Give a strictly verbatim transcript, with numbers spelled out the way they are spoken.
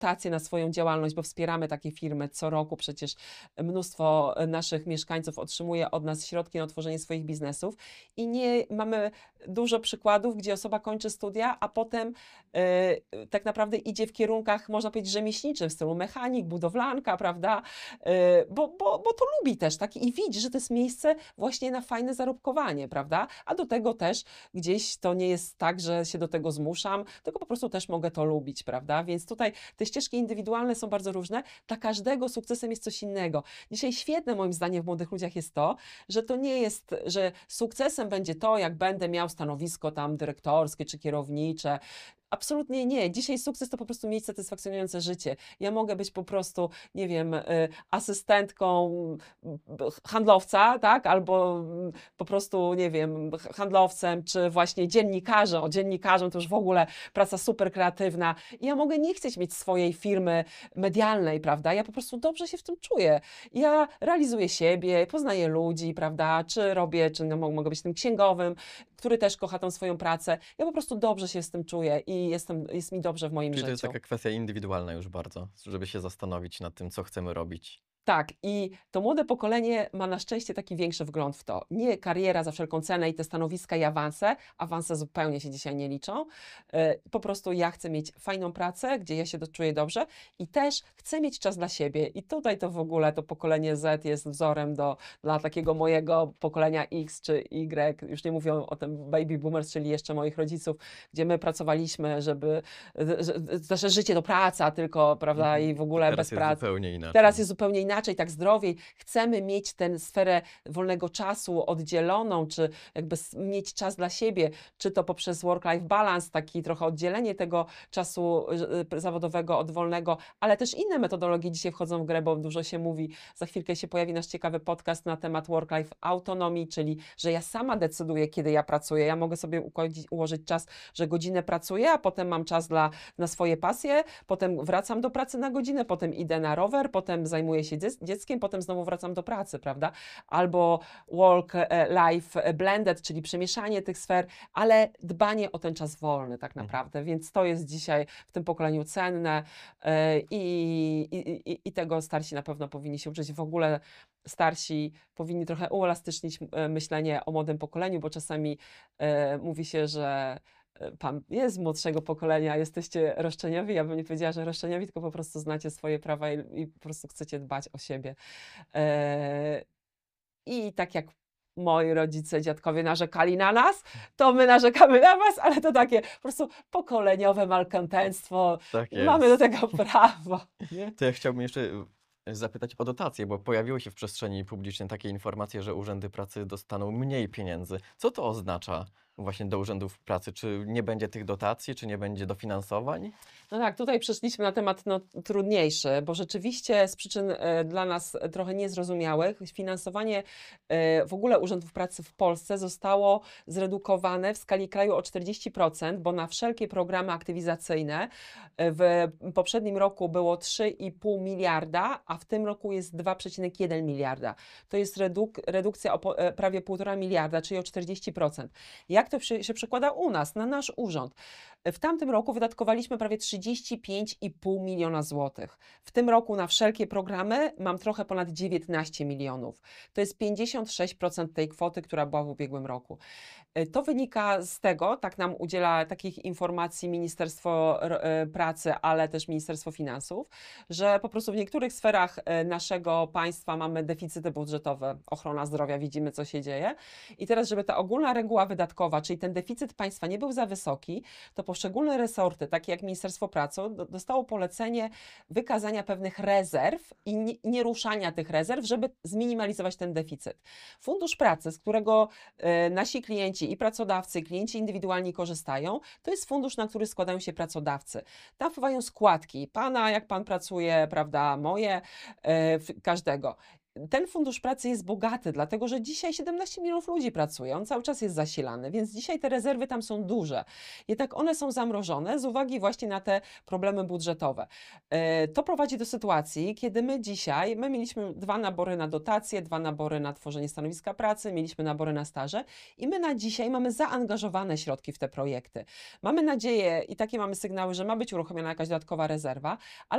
dotacje na swoją działalność, bo wspieramy takie firmy co roku. Przecież mnóstwo naszych mieszkańców otrzymuje od nas środki na otworzenie swoich biznesów i nie mamy dużo przykładów, gdzie osoba kończy studia, a potem yy, tak naprawdę idzie w kierunkach, można powiedzieć, rzemieślniczym, w stylu mechanik, budowlanka, prawda? Yy, bo, bo, bo to lubi też, tak? I widzi, że to jest miejsce właśnie na fajne zarobkowanie, prawda? A do tego też gdzieś to nie jest tak, że się do tego zmuszam, tylko po prostu też mogę to lubić, prawda? Więc tutaj te ścieżki indywidualne są bardzo różne. Dla każdego sukcesem jest coś innego. Dzisiaj świetne moim zdaniem w młodych ludziach jest to, że to nie jest, że sukcesem będzie to, jak będę miał stanowisko tam dyrektorskie czy kierownicze. Absolutnie nie. Dzisiaj sukces to po prostu mieć satysfakcjonujące życie. Ja mogę być po prostu, nie wiem, y, asystentką handlowca, tak? Albo y, po prostu, nie wiem, handlowcem, czy właśnie dziennikarzem. O, dziennikarzem to już w ogóle praca super kreatywna. I ja mogę nie chcieć mieć swojej firmy medialnej, prawda? Ja po prostu dobrze się w tym czuję. Ja realizuję siebie, poznaję ludzi, prawda? Czy robię, czy no, mogę być tym księgowym, który też kocha tą swoją pracę. Ja po prostu dobrze się z tym czuję i jestem, jest mi dobrze w moim Czyli życiu. to jest taka kwestia indywidualna już bardzo, żeby się zastanowić nad tym, co chcemy robić. Tak, i to młode pokolenie ma na szczęście taki większy wgląd w to. Nie kariera za wszelką cenę i te stanowiska i awanse. Awanse zupełnie się dzisiaj nie liczą. E, Po prostu ja chcę mieć fajną pracę, gdzie ja się do- czuję dobrze i też chcę mieć czas dla siebie. I tutaj to w ogóle to pokolenie Z jest wzorem do, dla takiego mojego pokolenia X czy Y. Już nie mówię o tym baby boomers, czyli jeszcze moich rodziców, gdzie my pracowaliśmy, żeby, że- że- nasze życie to praca tylko, prawda, Mhm. i w ogóle Teraz bez jest pracy. zupełnie inaczej. Teraz jest zupełnie inaczej, tak zdrowiej. Chcemy mieć tę sferę wolnego czasu oddzieloną, czy jakby s- mieć czas dla siebie, czy to poprzez work-life balance, taki trochę oddzielenie tego czasu y, zawodowego od wolnego, ale też inne metodologie dzisiaj wchodzą w grę, bo dużo się mówi. Za chwilkę się pojawi nasz ciekawy podcast na temat work-life autonomii, czyli że ja sama decyduję, kiedy ja pracuję. Ja mogę sobie ukodzić- ułożyć czas, że godzinę pracuję, a potem mam czas dla, na swoje pasje, potem wracam do pracy na godzinę, potem idę na rower, potem zajmuję się dziec- dzieckiem, potem znowu wracam do pracy, prawda? Albo work-life blended, czyli przemieszanie tych sfer, ale dbanie o ten czas wolny tak Mhm. naprawdę, więc to jest dzisiaj w tym pokoleniu cenne e, i, i, i, i tego starsi na pewno powinni się uczyć. W ogóle starsi powinni trochę uelastycznić e, myślenie o młodym pokoleniu, bo czasami e, mówi się, że e, pan jest z młodszego pokolenia, jesteście roszczeniowi. Ja bym nie powiedziała, że roszczeniowi, tylko po prostu znacie swoje prawa i, i po prostu chcecie dbać o siebie. E, I tak jak moi rodzice, dziadkowie narzekali na nas, to my narzekamy na was, ale to takie po prostu pokoleniowe malkontenstwo. Tak Mamy do jest. tego prawo. Nie? To ja chciałbym jeszcze y, zapytać o dotacje, bo pojawiły się w przestrzeni publicznej takie informacje, że urzędy pracy dostaną mniej pieniędzy. Co to oznacza właśnie do urzędów pracy? Czy nie będzie tych dotacji, czy nie będzie dofinansowań? No tak, tutaj przeszliśmy na temat no, trudniejszy, bo rzeczywiście z przyczyn e, dla nas trochę niezrozumiałych finansowanie e, w ogóle urzędów pracy w Polsce zostało zredukowane w skali kraju o czterdzieści procent, bo na wszelkie programy aktywizacyjne e, w poprzednim roku było trzy i pół miliarda, a w tym roku jest dwa przecinek jeden miliarda. To jest reduk redukcja o po, e, prawie półtora miliarda, czyli o czterdzieści procent. Jak to przy, się przekłada u nas, na nasz urząd? W tamtym roku wydatkowaliśmy prawie trzydzieści pięć i pół miliona złotych. W tym roku na wszelkie programy mam trochę ponad dziewiętnaście milionów. To jest pięćdziesiąt sześć procent tej kwoty, która była w ubiegłym roku. E, To wynika z tego, tak nam udziela takich informacji Ministerstwo R- e, Pracy, ale też Ministerstwo Finansów, że po prostu w niektórych sferach e, naszego państwa mamy deficyty budżetowe, ochrona zdrowia, widzimy co się dzieje. I teraz, żeby ta ogólna reguła wydatkowa, czyli ten deficyt państwa nie był za wysoki, to poszczególne resorty, takie jak Ministerstwo Pracy, do- dostało polecenie wykazania pewnych rezerw i nie, nie ruszania tych rezerw, żeby zminimalizować ten deficyt. Fundusz Pracy, z którego e, nasi klienci i pracodawcy, i klienci indywidualni korzystają, to jest fundusz, na który składają się pracodawcy. Tam wpływają składki pana, jak pan pracuje, prawda, moje, e, w- każdego. ten Fundusz Pracy jest bogaty, dlatego że dzisiaj siedemnaście milionów ludzi pracuje, on cały czas jest zasilany, więc dzisiaj te rezerwy tam są duże. Jednak one są zamrożone z uwagi właśnie na te problemy budżetowe. E, To prowadzi do sytuacji, kiedy my dzisiaj, my mieliśmy dwa nabory na dotacje, dwa nabory na tworzenie stanowiska pracy, mieliśmy nabory na staże i my na dzisiaj mamy zaangażowane środki w te projekty. Mamy nadzieję i takie mamy sygnały, że ma być uruchomiona jakaś dodatkowa rezerwa, ale